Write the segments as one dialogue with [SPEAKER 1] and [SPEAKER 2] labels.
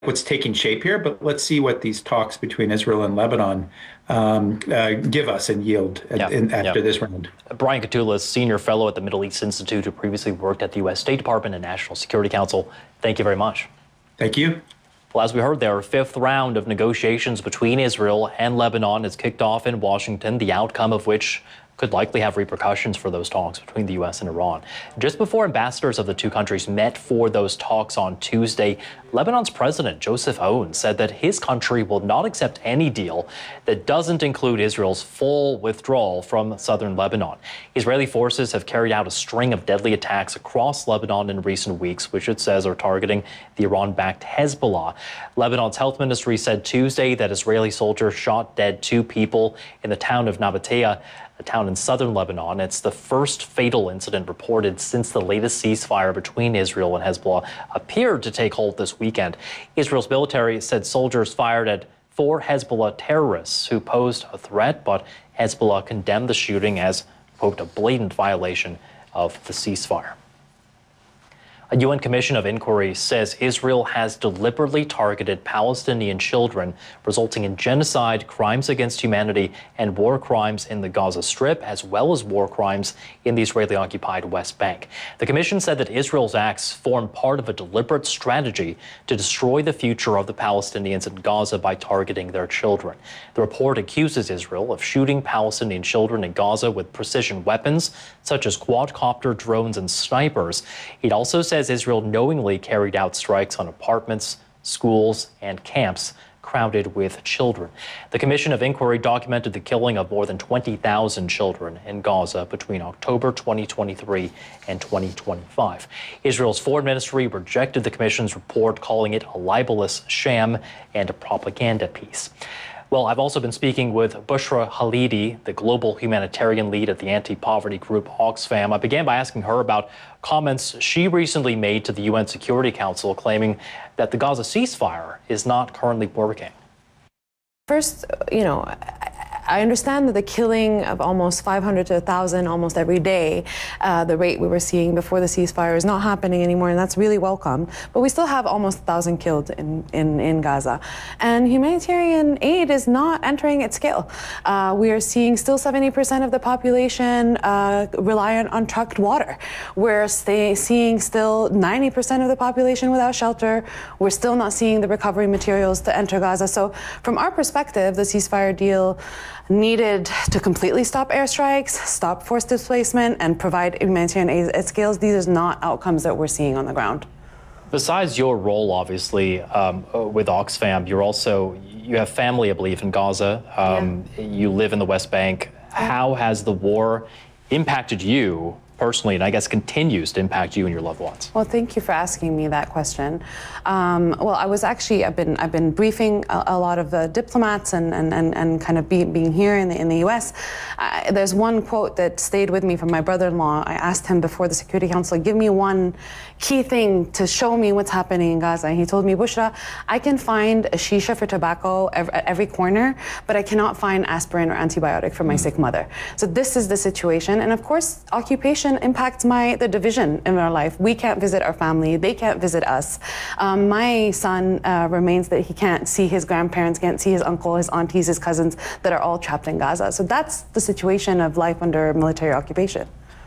[SPEAKER 1] what's taking shape here, but let's see what these talks between Israel and Lebanon give us and yield after this round.
[SPEAKER 2] Brian Katulis, senior fellow at the Middle East Institute, who previously worked at the U.S. State Department and National Security Council. Thank you very much.
[SPEAKER 1] Thank you.
[SPEAKER 2] Well, as we heard there, a fifth round of negotiations between Israel and Lebanon has kicked off in Washington, the outcome of which could likely have repercussions for those talks between the U.S. and Iran. Just before ambassadors of the two countries met for those talks on Tuesday, Lebanon's president, Joseph Aoun, said that his country will not accept any deal that doesn't include Israel's full withdrawal from southern Lebanon. Israeli forces have carried out a string of deadly attacks across Lebanon in recent weeks, which it says are targeting the Iran-backed Hezbollah. Lebanon's health ministry said Tuesday that Israeli soldiers shot dead 2 people in the town of Nabatea, a town in southern Lebanon. It's the first fatal incident reported since the latest ceasefire between Israel and Hezbollah appeared to take hold this weekend. Israel's military said soldiers fired at 4 Hezbollah terrorists who posed a threat, but Hezbollah condemned the shooting as, quote, a blatant violation of the ceasefire. A UN Commission of Inquiry says Israel has deliberately targeted Palestinian children, resulting in genocide, crimes against humanity, and war crimes in the Gaza Strip, as well as war crimes in the Israeli-occupied West Bank. The commission said that Israel's acts form part of a deliberate strategy to destroy the future of the Palestinians in Gaza by targeting their children. The report accuses Israel of shooting Palestinian children in Gaza with precision weapons, such as quadcopter drones and snipers. It also says Israel knowingly carried out strikes on apartments, schools, and camps crowded with children. The Commission of Inquiry documented the killing of more than 20,000 children in Gaza between October 2023 and 2025. Israel's foreign ministry rejected the Commission's report, calling it a libelous sham and a propaganda piece. Well, I've also been speaking with Bushra Halidi, the global humanitarian lead at the anti-poverty group Oxfam. I began by asking her about comments she recently made to the UN Security Council, claiming that the Gaza ceasefire is not currently working.
[SPEAKER 3] First, I understand that the killing of almost 500 to 1,000 almost every day, the rate we were seeing before the ceasefire, is not happening anymore, and that's really welcome. But we still have almost 1,000 killed in Gaza. And humanitarian aid is not entering at scale. We are seeing still 70% of the population reliant on trucked water. We're seeing still 90% of the population without shelter. We're still not seeing the recovery materials to enter Gaza. So from our perspective, the ceasefire deal needed to completely stop airstrikes, stop forced displacement, and provide humanitarian aid at scales. These are not outcomes that we're seeing on the ground.
[SPEAKER 2] Besides your role, obviously, with Oxfam, you have family, I believe, in Gaza. You live in the West Bank. How has the war impacted you personally, and I guess continues to impact you and your loved ones?
[SPEAKER 3] Well, thank you for asking me that question. Well, I've been briefing a lot of diplomats and kind of being here in the U.S. There's one quote that stayed with me from my brother-in-law. I asked him before the Security Council, give me one key thing to show me what's happening in Gaza. And he told me, Bushra, I can find a shisha for tobacco at every corner, but I cannot find aspirin or antibiotic for my sick mother. So this is the situation. And of course, occupation impacts the division in our life. We can't visit our family. They can't visit us. My son remains that he can't see his grandparents, can't see his uncle, his aunties, his cousins that are all trapped in Gaza. So that's the situation of life under military occupation.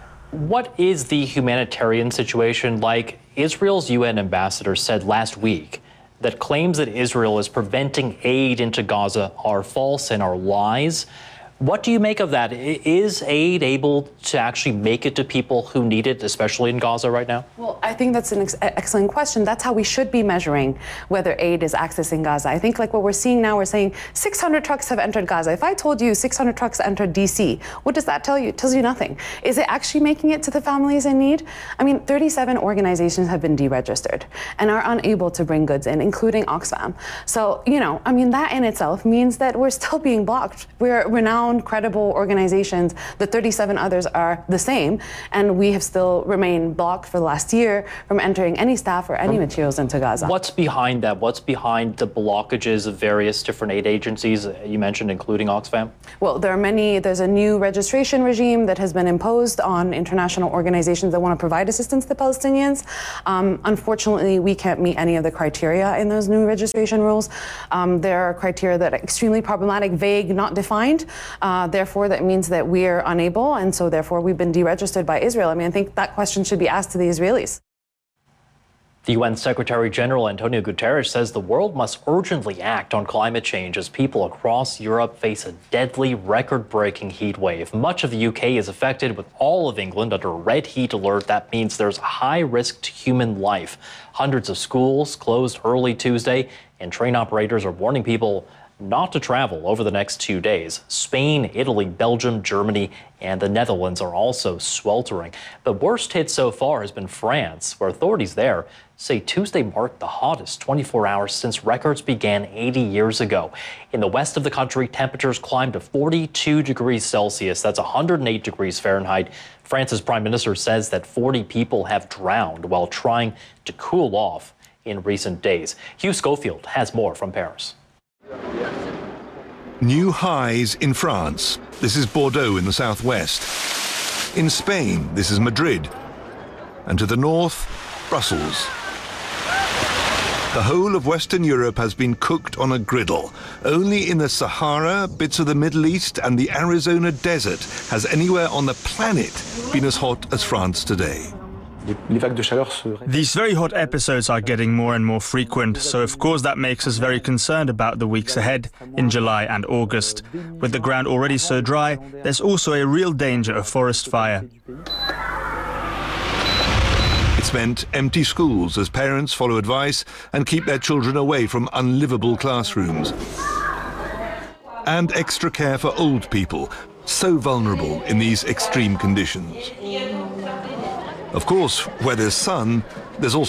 [SPEAKER 2] What is the humanitarian situation like? Israel's UN ambassador said last week that claims that Israel is preventing aid into Gaza are false and are lies. What do you make of that? Is aid able to actually make it to people who need it, especially in Gaza right now?
[SPEAKER 3] Well, I think that's an excellent question. That's how we should be measuring whether aid is accessing Gaza. I think like what we're seeing now, we're saying 600 trucks have entered Gaza. If I told you 600 trucks entered DC, what does that tell you? It tells you nothing. Is it actually making it to the families in need? I mean, 37 organizations have been deregistered and are unable to bring goods in, including Oxfam. So, that in itself means that we're still being blocked. We're now renowned, credible organizations. The 37 others are the same, and we have still remained blocked for the last year from entering any staff or any materials into Gaza.
[SPEAKER 2] What's behind that? What's behind the blockages of various different aid agencies you mentioned, including Oxfam?
[SPEAKER 3] Well, there's a new registration regime that has been imposed on international organizations that want to provide assistance to Palestinians. Unfortunately, we can't meet any of the criteria in those new registration rules. There are criteria that are extremely problematic, vague, not defined. Therefore, that means that we're unable, and so therefore we've been deregistered by Israel. I mean, I think that question should be asked to the Israelis.
[SPEAKER 2] The UN Secretary General Antonio Guterres says the world must urgently act on climate change as people across Europe face a deadly, record-breaking heat wave. Much of the UK is affected, with all of England under a red heat alert. That means there's a high risk to human life. Hundreds of schools closed early Tuesday, and train operators are warning people not to travel over the next 2 days. Spain, Italy, Belgium, Germany, and the Netherlands are also sweltering. The worst hit so far has been France, where authorities there say Tuesday marked the hottest 24 hours since records began 80 years ago. In the west of the country, temperatures climbed to 42 degrees Celsius. That's 108 degrees Fahrenheit. France's prime minister says that 40 people have drowned while trying to cool off in recent days. Hugh Schofield has more from Paris.
[SPEAKER 4] New highs in France. This is Bordeaux in the southwest. In Spain, this is Madrid. And to the north, Brussels. The whole of Western Europe has been cooked on a griddle. Only in the Sahara, bits of the Middle East and the Arizona desert has anywhere on the planet been as hot as France today.
[SPEAKER 5] These very hot episodes are getting more and more frequent, so of course that makes us very concerned about the weeks ahead in July and August. With the ground already so dry, there's also a real danger of forest fire.
[SPEAKER 4] It's meant empty schools as parents follow advice and keep their children away from unlivable classrooms. And extra care for old people, so vulnerable in these extreme conditions. Of course, where there's sun, there's also